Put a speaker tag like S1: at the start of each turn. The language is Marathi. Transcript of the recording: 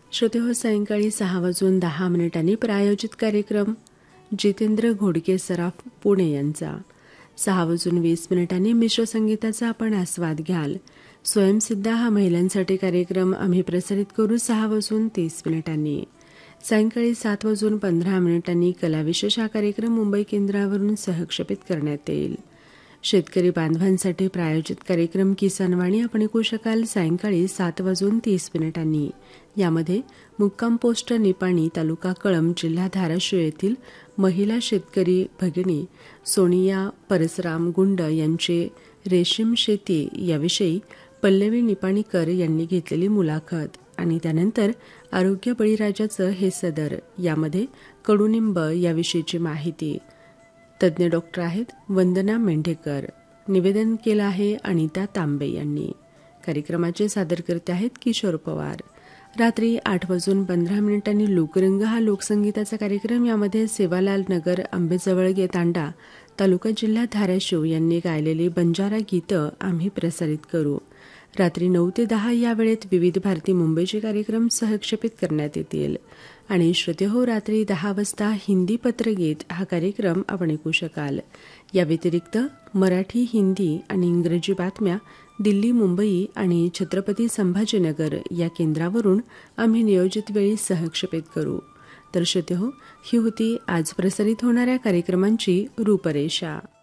S1: श्रोतेहो, सायंकाळी 6:10 प्रायोजित कार्यक्रम जितेंद्र घोडके सराफ पुणे यांचा. 6:20 मिश्र संगीताचा आपण आस्वाद घ्याल. स्वयंसिद्धा हा महिलांसाठी कार्यक्रम आम्ही प्रसारित करू 6:30. सायंकाळी 7:15 कलाविशेष हा कार्यक्रम मुंबई केंद्रावरून सहक्षेपित करण्यात येईल. शेतकरी बांधवांसाठी प्रायोजित कार्यक्रम किसानवाणी आपण ऐकू शकाल सायंकाळी 7:30. यामध्ये मुक्काम पोस्ट निपाणी, तालुका कळंब, जिल्हा धाराशिव येथील महिला शेतकरी भगिनी सोनिया परसराम गुंड यांचे रेशीम शेती याविषयी पल्लवी निपाणीकर यांनी घेतलेली मुलाखत आणि त्यानंतर आरोग्य बळीराजाचं हे सदर, यामध्ये कडुनिंब याविषयीची माहिती. तज्ज्ञ डॉक्टर आहेत वंदना मेंढेकर. निवेदन केलं आहे अनिता तांबे यांनी. कार्यक्रमाचे सादरकर्ते आहेत किशोर पवार. रात्री 8:15 लोकरंग हा लोकसंगीताचा कार्यक्रम, यामध्ये सेवालाल नगर, आंबेजवळगे तांडा, तालुका जिल्हा धाराशिव यांनी गायलेली बंजारा गीतं आम्ही प्रसारित करू. रात्री 9 ते 10 या वेळेत विविध भारती मुंबईचे कार्यक्रम सहक्षेपित करण्यात येतील. आणि श्रोतेहो, रात्री 10 वाजता हिंदी पत्रगीत हा कार्यक्रम आपण ऐकू शकाल. या व्यतिरिक्त मराठी, हिंदी आणि इंग्रजी बातम्या दिल्ली, मुंबई आणि छत्रपती संभाजीनगर या केंद्रावरून आम्ही नियोजित वेळी सहक्षेपित करू. तर श्रोतेहो, ही होती आज प्रसारित होणाऱ्या कार्यक्रमांची रूपरेषा.